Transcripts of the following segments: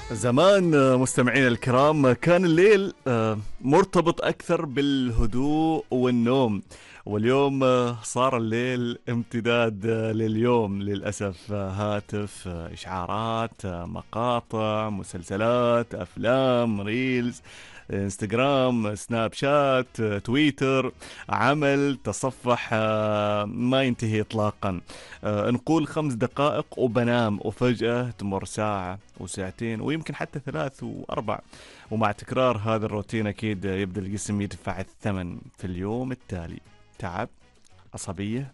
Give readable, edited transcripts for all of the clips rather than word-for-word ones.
زمان مستمعينا الكرام كان الليل مرتبط أكثر بالهدوء والنوم. واليوم صار الليل امتداد لليوم للأسف. هاتف، إشعارات، مقاطع، مسلسلات، أفلام، ريلز، انستغرام، سناب شات، تويتر، عمل، تصفح ما ينتهي اطلاقا. نقول 5 دقائق وبنام، وفجأة تمر ساعة وساعتين ويمكن حتى 3 و4. ومع تكرار هذا الروتين أكيد يبدأ الجسم يدفع الثمن في اليوم التالي: تعب، عصبية،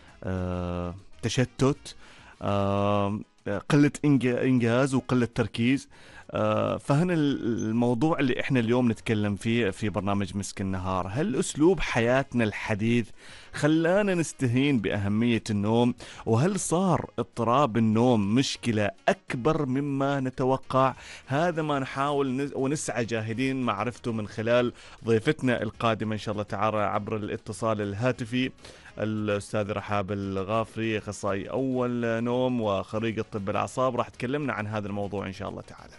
تشتت، قلة إنجاز وقلة تركيز. فهنا الموضوع اللي احنا اليوم نتكلم فيه في برنامج مسك النهار: هل أسلوب حياتنا الحديث خلانا نستهين بأهمية النوم؟ وهل صار اضطراب النوم مشكلة أكبر مما نتوقع؟ هذا ما نحاول ونسعى جاهدين معرفته من خلال ضيفتنا القادمة إن شاء الله تعالى عبر الاتصال الهاتفي، الأستاذ رحاب الغافري، أخصائي أول نوم وخريج طب الأعصاب. راح تكلمنا عن هذا الموضوع إن شاء الله تعالى.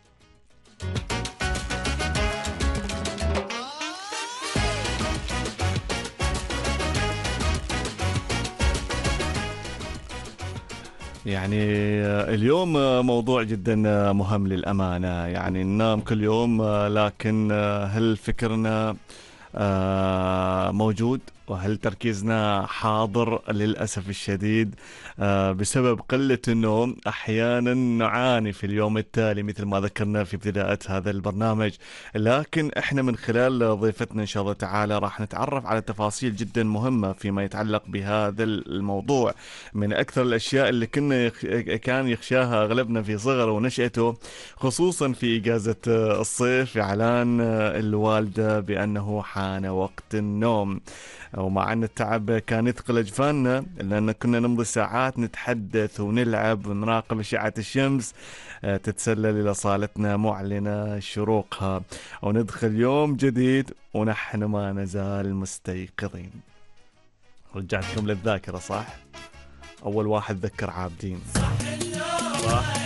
يعني اليوم موضوع جدا مهم للأمانة. يعني ننام كل يوم، لكن هل فكرنا موجود؟ وهل تركيزنا حاضر؟ للأسف الشديد بسبب قلة النوم أحيانا نعاني في اليوم التالي مثل ما ذكرنا في بداية هذا البرنامج. لكن احنا من خلال ضيفتنا إن شاء الله تعالى راح نتعرف على تفاصيل جدا مهمة فيما يتعلق بهذا الموضوع. من أكثر الأشياء اللي كان يخشاها أغلبنا في صغره ونشأته، خصوصا في إجازة الصيف، إعلان الوالدة بأنه حان وقت النوم. ومع أن التعب كان يثقل أجفاننا، لأن كنا نمضي ساعات نتحدث ونلعب ونراقب أشعة الشمس تتسلل إلى صالتنا معلنة شروقها، وندخل يوم جديد ونحن ما نزال مستيقظين. رجعتكم للذاكرة صح؟ أول واحد ذكر عابدين صح؟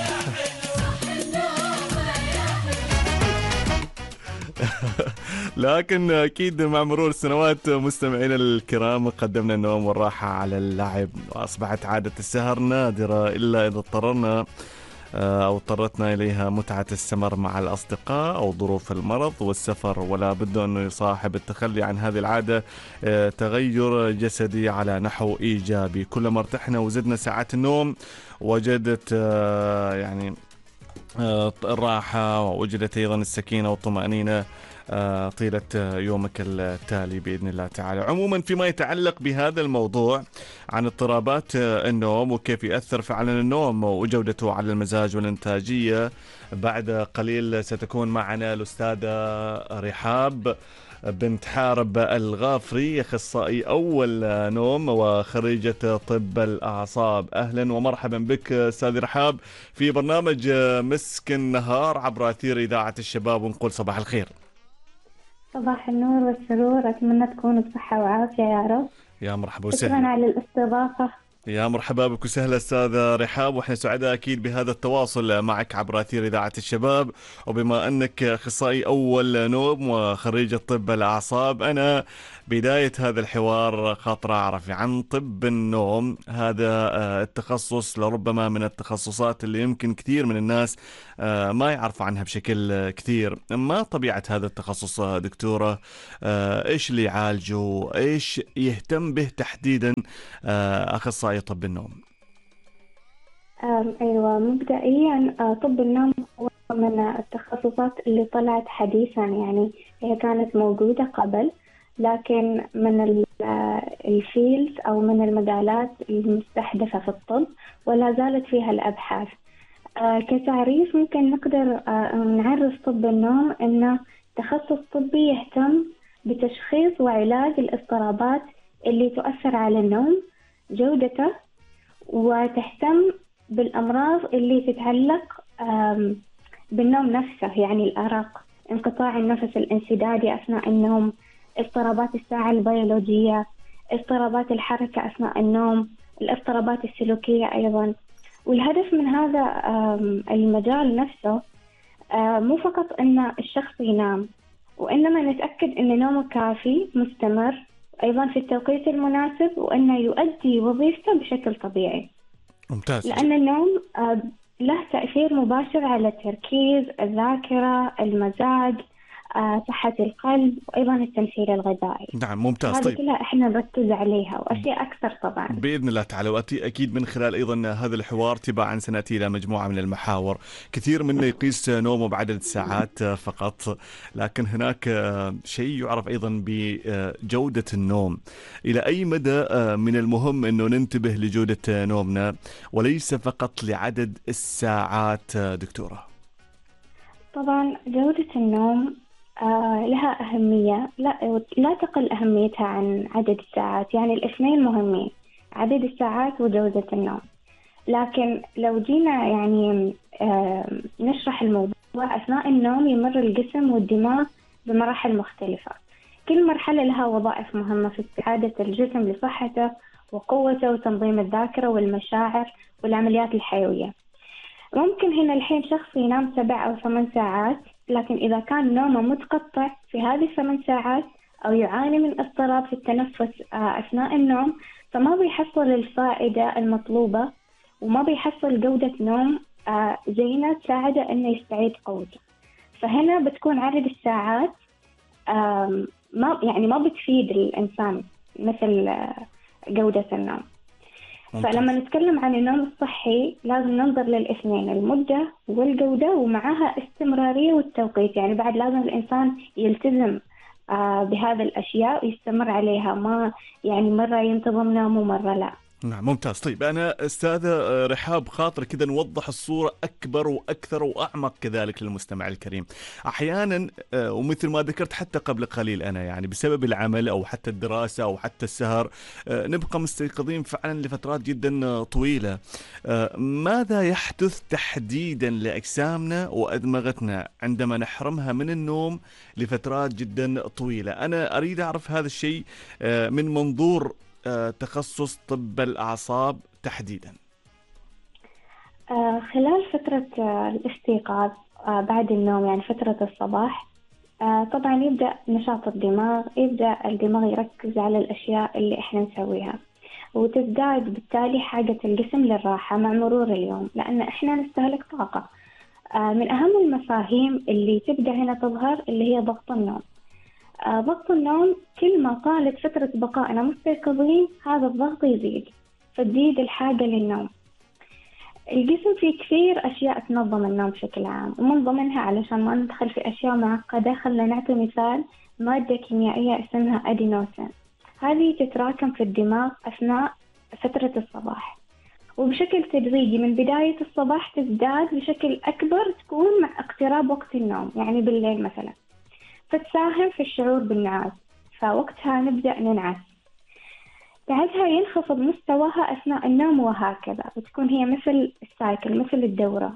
لكن أكيد مع مرور السنوات مستمعينا الكرام قدمنا النوم والراحة على اللعب، وأصبحت عادة السهر نادرة إلا إذا اضطررنا أو اضطرتنا إليها متعة السمر مع الأصدقاء أو ظروف المرض والسفر. ولا بد أنه يصاحب التخلي عن هذه العادة تغير جسدي على نحو إيجابي. كلما ارتحنا وزدنا ساعات النوم وجدت يعني الراحة، ووجدت أيضا السكينة والطمأنينة طيلة يومك التالي بإذن الله تعالى. عموما فيما يتعلق بهذا الموضوع عن اضطرابات النوم وكيف يأثر فعلا النوم وجودته على المزاج والإنتاجية، بعد قليل ستكون معنا الأستاذة رحاب بنت حارب الغافري، أخصائي أول نوم وخريجة طب الأعصاب. أهلا ومرحبا بك أستاذ رحاب في برنامج مسك النهار عبر أثير إذاعة الشباب، ونقول صباح الخير. صباح النور والسرور، أتمنى تكونوا بصحة وعافية يا رب. يا مرحبا شكرا وسهلا. على الاستضافة. يا مرحبا بك وسهلا أستاذ رحاب، وإحنا سعداء أكيد بهذا التواصل معك عبر أثير إذاعة الشباب. وبما أنك أخصائي أول نوم وخريج طب الأعصاب، أنا بداية هذا الحوار خاطر أعرف عن طب النوم. هذا التخصص لربما من التخصصات اللي يمكن كثير من الناس ما يعرف عنها بشكل كثير. ما طبيعة هذا التخصص دكتورة؟ إيش اللي يعالجه؟ إيش يهتم به تحديدا أخصائي طب النوم؟ أيوة، مبدئيا طب النوم هو من التخصصات اللي طلعت حديثا. يعني هي كانت موجودة قبل، لكن من الفيلد أو من المجالات المستحدثة في الطب، ولا زالت فيها الأبحاث. كتعريف ممكن نقدر نعرف طب النوم إنه تخصص طبي يهتم بتشخيص وعلاج الاضطرابات اللي تؤثر على النوم، جودته، وتهتم بالأمراض اللي تتعلق بالنوم نفسه، يعني الأرق، انقطاع النفس الانسدادي أثناء النوم، اضطرابات الساعة البيولوجية، اضطرابات الحركة أثناء النوم، الاضطرابات السلوكية أيضا. والهدف من هذا المجال نفسه مو فقط أن الشخص ينام، وإنما نتأكد أن نومه كافي مستمر، أيضا في التوقيت المناسب، وأنه يؤدي وظيفته بشكل طبيعي. ممتاز. لأن النوم له تأثير مباشر على التركيز، الذاكرة، المزاج، صحة القلب، وأيضا التمثيل الغذائي. نعم ممتاز. هذه طيب كلها إحنا نركز عليها وأشياء أكثر طبعا. بإذن الله تعالى، وأتي أكيد من خلال أيضا هذا الحوار تباعا سنأتي إلى مجموعة من المحاور. كثير منا يقيس نومه بعدد الساعات فقط، لكن هناك شيء يعرف أيضا بجودة النوم. إلى أي مدى من المهم أنه ننتبه لجودة نومنا وليس فقط لعدد الساعات دكتورة؟ طبعا جودة النوم لها أهمية، لا تقل أهميتها عن عدد الساعات. يعني الاثنين مهمين، عدد الساعات وجودة النوم. لكن لو جينا يعني نشرح الموضوع، أثناء النوم يمر الجسم والدماغ بمراحل مختلفة. كل مرحلة لها وظائف مهمة في استعادة الجسم لصحته وقوته وتنظيم الذاكرة والمشاعر والعمليات الحيوية. ممكن هنا الحين شخص ينام 7 أو 8 ساعات، لكن إذا كان نومه متقطع في هذه 8 ساعات أو يعاني من اضطراب في التنفس أثناء النوم، فما بيحصل الفائدة المطلوبة، وما بيحصل جودة نوم زينة تساعده إنه يستعيد قوته. فهنا بتكون عدد الساعات ما بتفيد الإنسان مثل جودة النوم. فلما نتكلم عن النوم الصحي لازم ننظر للاثنين، المدة والجودة، ومعها استمرارية والتوقيت. يعني بعد لازم الإنسان يلتزم بهذه الأشياء ويستمر عليها، ما يعني مرة ينتظم نومه ومرة لا. نعم ممتاز. طيب أنا أستاذة رحاب خاطر كذا نوضح الصورة أكبر وأكثر وأعمق كذلك للمستمع الكريم. أحيانا ومثل ما ذكرت حتى قبل قليل، أنا يعني بسبب العمل أو حتى الدراسة أو حتى السهر نبقى مستيقظين فعلا لفترات جدا طويلة. ماذا يحدث تحديدا لأجسامنا وأدمغتنا عندما نحرمها من النوم لفترات جدا طويلة؟ أنا أريد أعرف هذا الشيء من منظور تخصص طب الأعصاب تحديدا. خلال فترة الاستيقاظ بعد النوم، يعني فترة الصباح، طبعا يبدأ نشاط الدماغ، يبدأ الدماغ يركز على الأشياء اللي إحنا نسويها، وتزداد بالتالي حاجة الجسم للراحة مع مرور اليوم، لأن إحنا نستهلك طاقة. من أهم المفاهيم اللي تبدأ هنا تظهر اللي هي ضغط النوم. ضغط النوم كل ما طالت فترة بقائنا مستيقظين هذا الضغط يزيد، فتزيد الحاجة للنوم. الجسم فيه كثير أشياء تنظم النوم بشكل عام، ومن ضمنها علشان ما ندخل في أشياء معقدة خلينا نعطي مثال، مادة كيميائية اسمها أدينوسين. هذه تتراكم في الدماغ أثناء فترة الصباح، وبشكل تدريجي من بداية الصباح تزداد بشكل أكبر تكون مع اقتراب وقت النوم، يعني بالليل مثلا، فتساهم في الشعور بالنعاس، فوقتها نبدأ ننعس. بعدها ينخفض مستواها أثناء النوم، وهكذا بتكون هي مثل السايكل، مثل الدورة.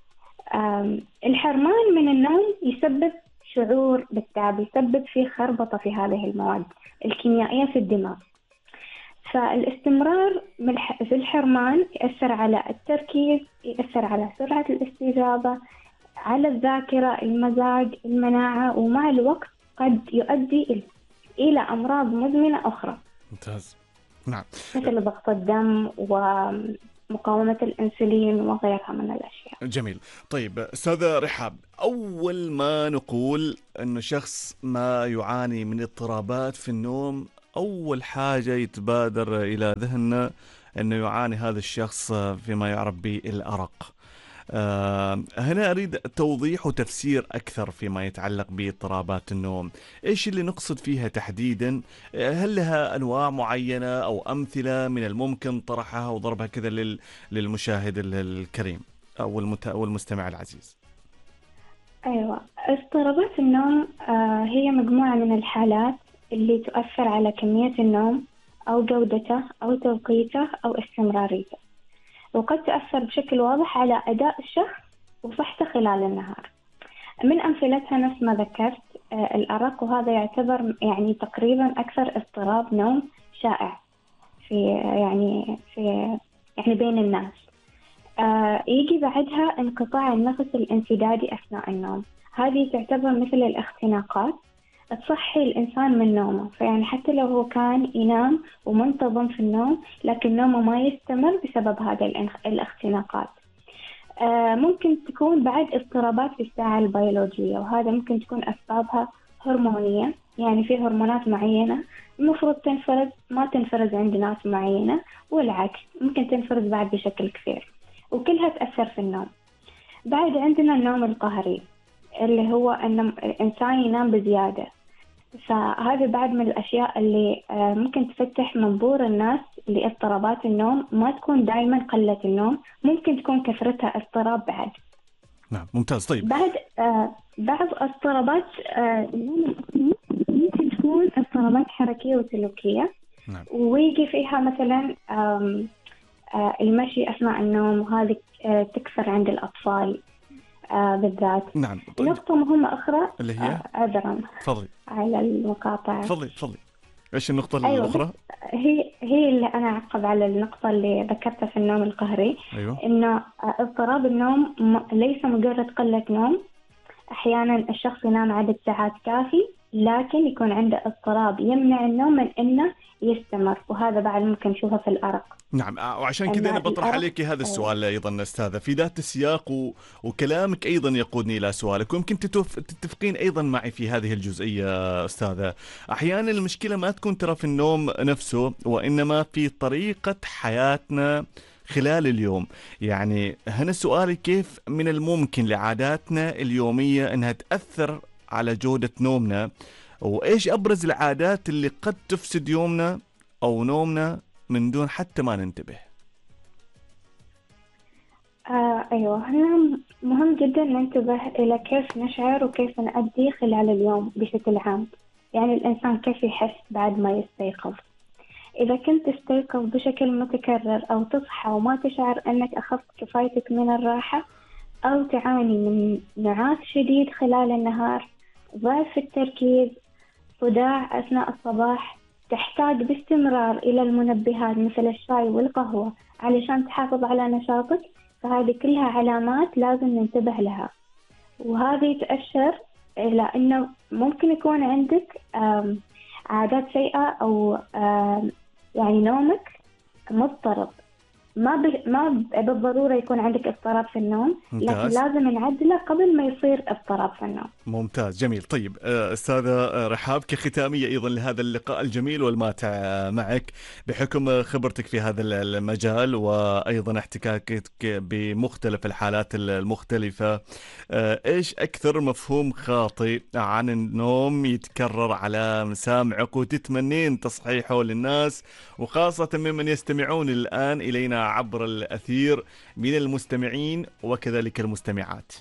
الحرمان من النوم يسبب شعور بالتعب، يسبب فيه خربطة في هذه المواد الكيميائية في الدماغ. فالاستمرار في الحرمان يأثر على التركيز، يأثر على سرعة الاستجابة، على الذاكرة، المزاج، المناعة، ومع الوقت قد يؤدي إلى أمراض مزمنة أخرى. ممتاز. نعم. مثل ضغط الدم ومقاومة الأنسولين وغيرها من الأشياء. جميل. طيب أستاذة رحاب، أول ما نقول أنه شخص ما يعاني من اضطرابات في النوم، أول حاجة يتبادر إلى ذهننا أنه يعاني هذا الشخص فيما يعرف بالأرق. هنا أريد توضيح وتفسير أكثر فيما يتعلق باضطرابات النوم. إيش اللي نقصد فيها تحديدا؟ هل لها أنواع معينة أو أمثلة من الممكن طرحها وضربها كذا للمشاهد الكريم أو المستمع العزيز؟ أيوة، اضطرابات النوم هي مجموعة من الحالات اللي تؤثر على كمية النوم أو جودته أو توقيته أو استمراريته، وقد تؤثر بشكل واضح على أداء الشخص وصحته خلال النهار. من أمثلتها نفس ما ذكرت الأرق، وهذا يعتبر يعني تقريبا أكثر اضطراب نوم شائع في بين الناس. يجي بعدها انقطاع النفس الانسدادي أثناء النوم. هذه تعتبر مثل الاختناقات، تصحي الإنسان من نومه. فيعني حتى لو هو كان ينام ومنتظم في النوم، لكن نومه ما يستمر بسبب هذه الاختناقات. ممكن تكون بعد اضطرابات في الساعة البيولوجية، وهذا ممكن تكون أسبابها هرمونية. يعني في هرمونات معينة المفروض تنفرز ما تنفرز عند ناس معينة، والعكس ممكن تنفرز بعد بشكل كثير، وكلها تأثر في النوم. بعد عندنا النوم القهري، اللي هو أن الإنسان ينام بزيادة. فهذا بعد من الأشياء اللي ممكن تفتح منظور الناس لاضطرابات النوم. ما تكون دائما قلة النوم، ممكن تكون كثرتها اضطراب بعد. نعم ممتاز. طيب بعض اضطرابات النوم ممكن تكون اضطرابات حركية وسلوكية. نعم. ويجي فيها مثلا المشي أثناء النوم، وهذه تكثر عند الأطفال بالذات. نعم. طيب. نقطة مهمة أخرى اللي هي عذرا تفضلي على المقاطعة. تفضلي. ايش النقطة أيوة، الأخرى؟ هي اللي أنا أعقب على النقطة اللي ذكرتها في النوم القهري. أيوه. إنه اضطراب النوم ليس مجرد قلة نوم. أحيانا الشخص ينام عدد ساعات كافي، لكن يكون عنده اضطراب يمنع النوم من إنه يستمر، وهذا بعد ممكن نشوفه في الأرق. نعم. وعشان كذا أنا بطرح عليك هذا السؤال أيضا أستاذة في ذات السياق، وكلامك أيضا يقودني إلى سؤالك، ويمكن تتفقين أيضا معي في هذه الجزئية أستاذة. أحيانا المشكلة ما تكون ترى في النوم نفسه، وإنما في طريقة حياتنا خلال اليوم. يعني هنا سؤالي، كيف من الممكن لعاداتنا اليومية أنها تأثر على جودة نومنا، وإيش أبرز العادات اللي قد تفسد يومنا أو نومنا من دون حتى ما ننتبه؟ أيوة، هنا مهم جدا ننتبه إلى كيف نشعر وكيف نأدي خلال اليوم بشكل عام. يعني الإنسان كيف يحس بعد ما يستيقظ. إذا كنت تستيقظ بشكل متكرر، أو تصحى وما تشعر أنك أخذت كفايتك من الراحة، أو تعاني من نعاس شديد خلال النهار، ضعف في التركيز، صداع أثناء الصباح، تحتاج باستمرار إلى المنبهات مثل الشاي والقهوة علشان تحافظ على نشاطك، فهذه كلها علامات لازم ننتبه لها. وهذه تأشر إلى أنه ممكن يكون عندك عادات سيئة، أو يعني نومك مضطرب. ما بالضرورة يكون عندك اضطراب في النوم، لكن لازم نعدله قبل ما يصير اضطراب في النوم. ممتاز، جميل. طيب أستاذة رحاب، كختامية أيضا لهذا اللقاء الجميل والماتع معك، بحكم خبرتك في هذا المجال وأيضا احتكاكك بمختلف الحالات المختلفة، إيش أكثر مفهوم خاطئ عن النوم يتكرر على مسامعك وتتمنين تصحيحه للناس، وخاصة ممن يستمعون الآن إلينا عبر الأثير من المستمعين وكذلك المستمعات؟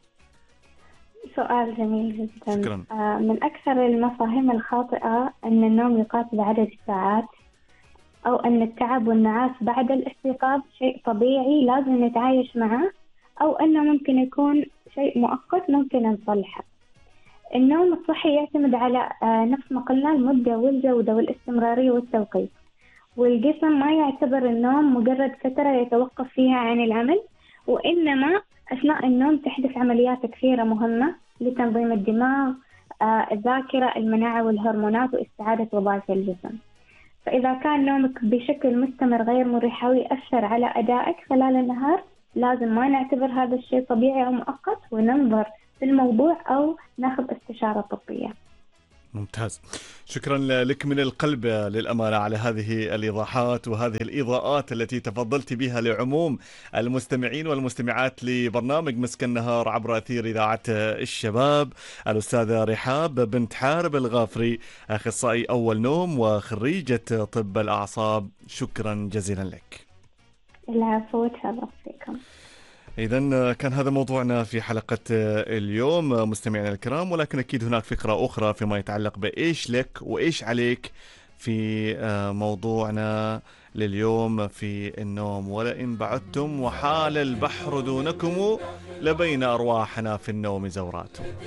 سؤال جميل جدا. شكرا. من أكثر المفاهيم الخاطئة أن النوم يقاس بعدد الساعات، أو أن التعب والنعاس بعد الاستيقاظ شيء طبيعي لازم نتعايش معه، أو أنه ممكن يكون شيء مؤقت ممكن نصلحه. النوم الصحي يعتمد على نفس ما قلنا، المدة والجودة والاستمرارية والتوقيت. والجسم ما يعتبر النوم مجرد فترة يتوقف فيها عن العمل، وإنما أثناء النوم تحدث عمليات كثيرة مهمة لتنظيم الدماغ، الذاكرة، المناعة والهرمونات، واستعادة وظائف الجسم. فإذا كان نومك بشكل مستمر غير مريح أو يأثر على أدائك خلال النهار، لازم ما نعتبر هذا الشيء طبيعي أو مؤقت، وننظر في الموضوع أو ناخذ استشارة طبية. ممتاز، شكرا لك من القلب للأمانة على هذه الإيضاحات وهذه الإضاءات التي تفضلت بها لعموم المستمعين والمستمعات لبرنامج مسك النهار عبر أثير إذاعة الشباب. الأستاذة رحاب بنت حارب الغافري، أخصائي أول نوم وخريجة طب الأعصاب، شكرا جزيلا لك. العفو، تشرف فيكم. إذن كان هذا موضوعنا في حلقة اليوم مستمعينا الكرام، ولكن أكيد هناك فقرة أخرى فيما يتعلق بإيش لك وإيش عليك في موضوعنا لليوم في النوم. ولئن بعدتم وحال البحر دونكم لبين أرواحنا في النوم زورات.